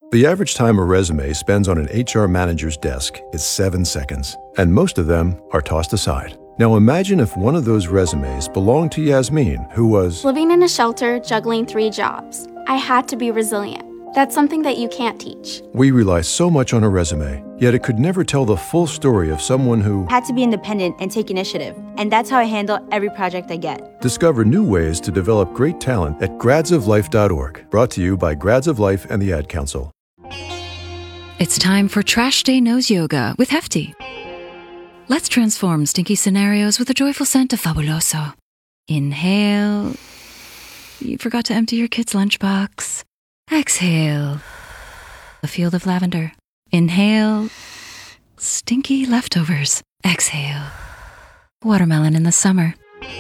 The average time a resume spends on an HR manager's desk is 7 seconds, and most of them are tossed aside. Now imagine if one of those resumes belonged to Yasmin, who was living in a shelter, juggling 3 jobs. I had to be resilient. That's something that you can't teach. We rely so much on a resume, yet it could never tell the full story of someone who had to be independent and take initiative. And that's how I handle every project I get. Discover new ways to develop great talent at gradsoflife.org. Brought to you by Grads of Life and the Ad Council. It's time for Trash Day Nose Yoga with Hefty. Let's transform stinky scenarios with a joyful scent of Fabuloso. Inhale. You forgot to empty your kid's lunchbox. Exhale. A field of lavender. Inhale. Stinky leftovers. Exhale. Watermelon in the summer.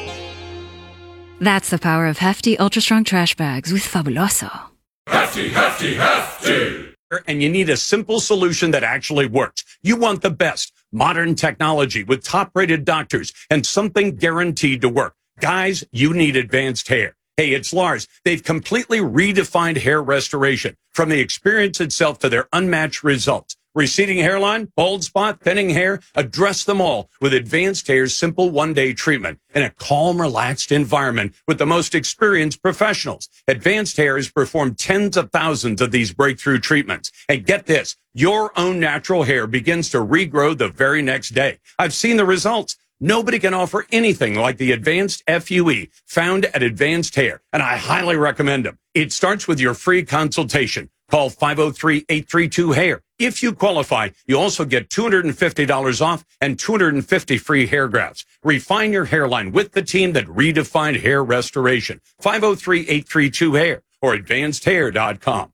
That's the power of Hefty Ultra Strong Trash Bags with Fabuloso. Hefty, hefty, hefty! And you need a simple solution that actually works. You want the best modern technology with top-rated doctors and something guaranteed to work. Guys, you need advanced hair. Hey, it's Lars. They've completely redefined hair restoration, from the experience itself to their unmatched results. Receding hairline, bald spot, thinning hair, address them all with Advanced Hair's simple one-day treatment in a calm, relaxed environment with the most experienced professionals. Advanced Hair has performed tens of thousands of these breakthrough treatments. And get this, your own natural hair begins to regrow the very next day. I've seen the results. Nobody can offer anything like the Advanced FUE found at Advanced Hair, and I highly recommend them. It starts with your free consultation. Call 503-832-HAIR. If you qualify, you also get $250 off and 250 free hair grafts. Refine your hairline with the team that redefined hair restoration. 503-832-HAIR or advancedhair.com.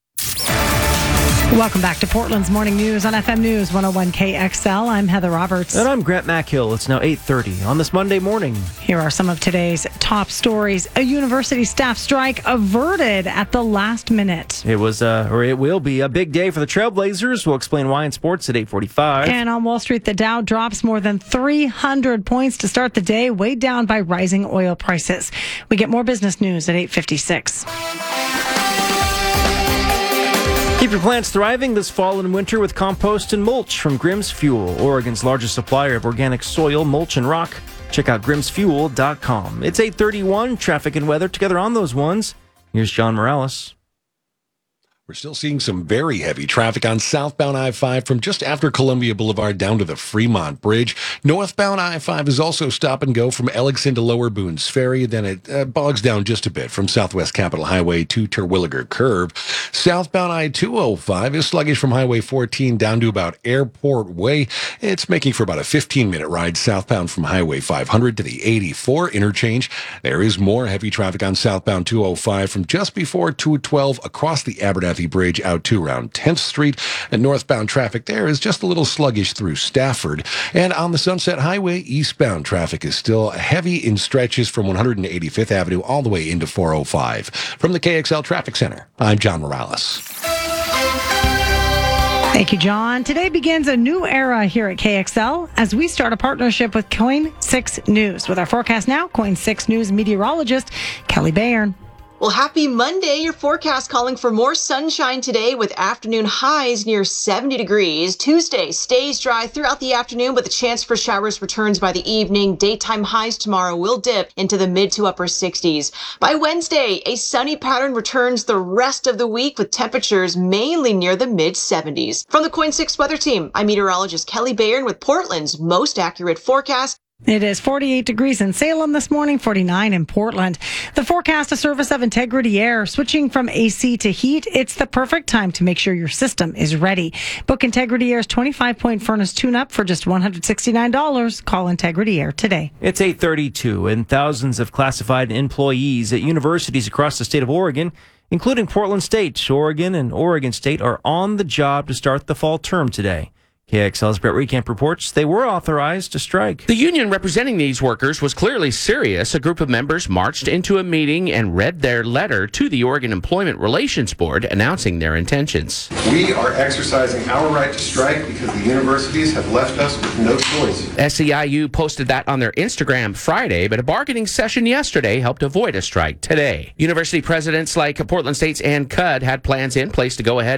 Welcome back to Portland's Morning News on FM News 101 KXL. I'm Heather Roberts. And I'm Grant Mackhill. It's now 8:30 on this Monday morning. Here are some of today's top stories. A university staff strike averted at the last minute. It will be a big day for the Trailblazers. We'll explain why in sports at 8:45. And on Wall Street, the Dow drops more than 300 points to start the day, weighed down by rising oil prices. We get more business news at 8:56. Keep your plants thriving this fall and winter with compost and mulch from Grimm's Fuel, Oregon's largest supplier of organic soil, mulch, and rock. Check out grimmsfuel.com. It's 8:31, traffic and weather together on those ones. Here's John Morales. We're still seeing some very heavy traffic on southbound I-5 from just after Columbia Boulevard down to the Fremont Bridge. Northbound I-5 is also stop and go from Ellickson to Lower Boones Ferry. Then it bogs down just a bit from Southwest Capitol Highway to Terwilliger Curve. Southbound I-205 is sluggish from Highway 14 down to about Airport Way. It's making for about a 15-minute ride southbound from Highway 500 to the 84 interchange. There is more heavy traffic on southbound 205 from just before 212 across the Abernathy Bridge out to around 10th Street, and northbound traffic there is just a little sluggish through Stafford. And on the Sunset Highway, eastbound traffic is still heavy in stretches from 185th Avenue all the way into 405. From the KXL Traffic Center, I'm John Morales. Thank you, John. Today begins a new era here at KXL as we start a partnership with KOIN6 News. With our forecast now, KOIN6 News meteorologist Kelly Bayern. Well, happy Monday. Your forecast calling for more sunshine today with afternoon highs near 70 degrees. Tuesday stays dry throughout the afternoon, but the chance for showers returns by the evening. Daytime highs tomorrow will dip into the mid to upper 60s. By Wednesday, a sunny pattern returns the rest of the week with temperatures mainly near the mid 70s. From the KOIN6 weather team, I'm meteorologist Kelly Bayern with Portland's most accurate forecast. It is 48 degrees in Salem this morning, 49 in Portland. The forecast, a service of Integrity Air. Switching from AC to heat, it's the perfect time to make sure your system is ready. Book Integrity Air's 25-point furnace tune-up for just $169. Call Integrity Air today. It's 8:32, and thousands of classified employees at universities across the state of Oregon, including Portland State, Oregon, and Oregon State, are on the job to start the fall term today. KXL's Brett Recamp reports they were authorized to strike. The union representing these workers was clearly serious. A group of members marched into a meeting and read their letter to the Oregon Employment Relations Board announcing their intentions. We are exercising our right to strike because the universities have left us with no choice. SEIU posted that on their Instagram Friday, but a bargaining session yesterday helped avoid a strike today. University presidents like Portland State's Ann Cudd had plans in place to go ahead